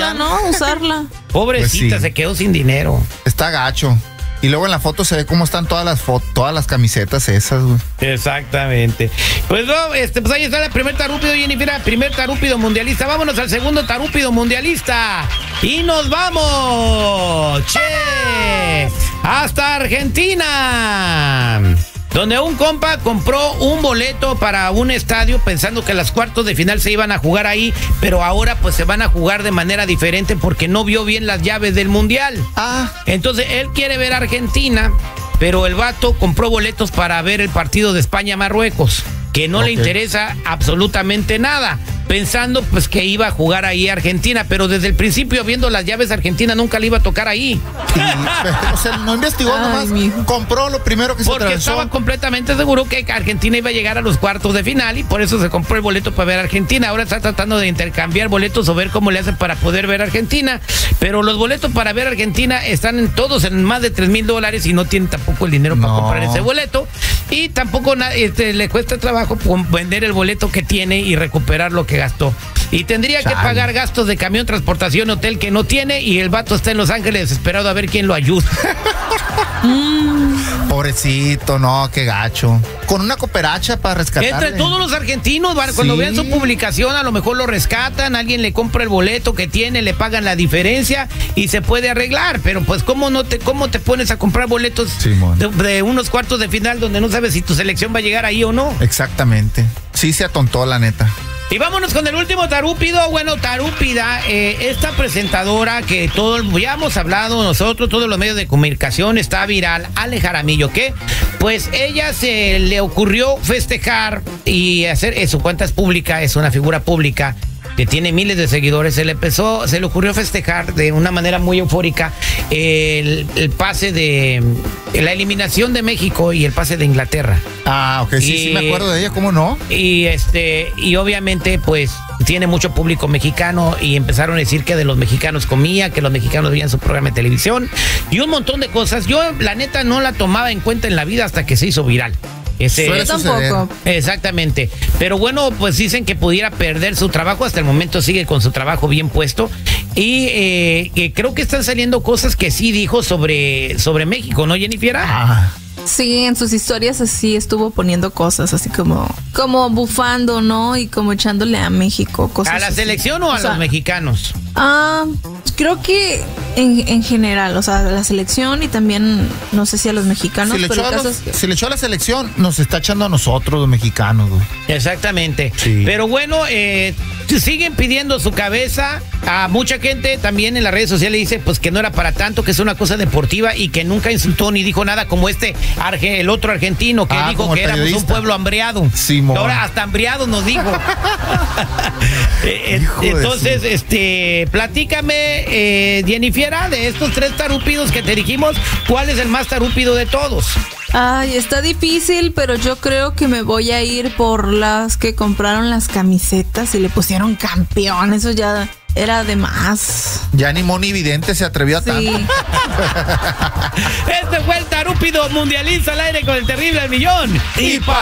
gusta, ¿no? Usarla. Pobrecita, Pues sí. se quedó sin dinero. Está gacho. Y luego en la foto se ve cómo están todas las camisetas esas, güey. Exactamente. Pues no, pues ahí está el primer tarúpido, Jennifer, el primer tarúpido mundialista. Vámonos al segundo tarúpido mundialista. Y nos vamos, che, hasta Argentina, donde un compa compró un boleto para un estadio pensando que las cuartos de final se iban a jugar ahí, pero ahora pues se van a jugar de manera diferente porque no vio bien las llaves del mundial. Entonces él quiere ver a Argentina, pero el vato compró boletos para ver el partido de España-Marruecos, que no le interesa absolutamente nada, pensando pues que iba a jugar ahí Argentina, pero desde el principio, viendo las llaves, Argentina nunca le iba a tocar ahí. O sea, no investigó nomás, compró lo primero que se Porque atravesó. estaba completamente seguro que Argentina iba a llegar a los cuartos de final y por eso se compró el boleto para ver a Argentina. Ahora está tratando de intercambiar boletos o ver cómo le hacen para poder ver a Argentina, pero los boletos para ver a Argentina están todos en más de $3,000 y no tienen tampoco el dinero para comprar ese boleto, y tampoco le cuesta trabajo vender el boleto que tiene y recuperar lo que gastó. Y tendría que pagar gastos de camión, transportación, hotel que no tiene, y el vato está en Los Ángeles desesperado a ver quién lo ayuda. Pobrecito, no, qué gacho. Con una cooperacha para rescatarle. Entre todos los argentinos, cuando vean su publicación, a lo mejor lo rescatan, alguien le compra el boleto que tiene, le pagan la diferencia y se puede arreglar. Pero pues, ¿cómo te pones a comprar boletos de unos cuartos de final donde no sabes si tu selección va a llegar ahí o no? Exactamente. Sí se atontó, la neta. Y vámonos con el último tarúpido. Bueno, tarúpida, esta presentadora que ya hemos hablado nosotros, todos los medios de comunicación, está viral, Ale Jaramillo, que pues ella se le ocurrió festejar y hacer, su cuenta es pública, es una figura pública que tiene miles de seguidores. Se le ocurrió festejar de una manera muy eufórica el pase de la eliminación de México y el pase de Inglaterra. Ok, sí me acuerdo de ella, ¿cómo no? Y obviamente pues tiene mucho público mexicano y empezaron a decir que de los mexicanos comía, que los mexicanos veían su programa de televisión y un montón de cosas. Yo la neta no la tomaba en cuenta en la vida hasta que se hizo viral. Yo tampoco. Exactamente. Pero bueno, pues dicen que pudiera perder su trabajo. Hasta el momento sigue con su trabajo bien puesto. Y que creo que están saliendo cosas que sí dijo sobre México, ¿no, Jennifer? Sí, en sus historias así estuvo poniendo cosas así como bufando, ¿no? Y como echándole a México cosas. ¿A la así. selección o a los mexicanos? Creo que en general, o sea, a la selección y también, no sé si a los mexicanos. Si le echó a la selección, nos está echando a nosotros, los mexicanos, güey. Exactamente. Sí. Pero bueno, siguen pidiendo su cabeza. A mucha gente también en las redes sociales dice pues que no era para tanto, que es una cosa deportiva y que nunca insultó ni dijo nada como el otro argentino que dijo que éramos un pueblo hambreado. Simón. Ahora hasta hambreado nos dijo. Entonces, platícame, Jennifer, de estos 3 tarúpidos que te dijimos, ¿cuál es el más tarúpido de todos? Ay, está difícil, pero yo creo que me voy a ir por las que compraron las camisetas y le pusieron campeón. Eso ya era de más. Ya ni Moni Vidente se atrevió a tanto. Este fue el tarúpido mundialista al aire con el terrible al millón. Y